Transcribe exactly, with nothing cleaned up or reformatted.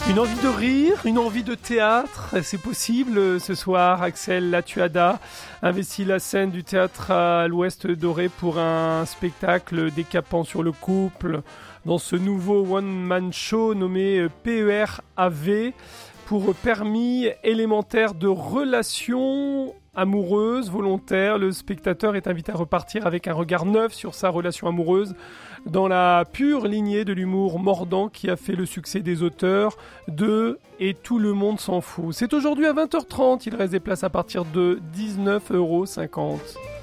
Une envie de rire, une envie de théâtre, c'est possible ce soir. Axel Latuada investit la scène du théâtre à l'Ouest Doré pour un spectacle décapant sur le couple dans ce nouveau one-man show nommé P E R A V pour permis élémentaire de relations amoureuses volontaires. Le spectateur est invité à repartir avec un regard neuf sur sa relation amoureuse dans la pure lignée de l'humour mordant qui a fait le succès des auteurs de « Et tout le monde s'en fout ». C'est aujourd'hui à vingt heures trente, il reste des places à partir de dix-neuf euros cinquante.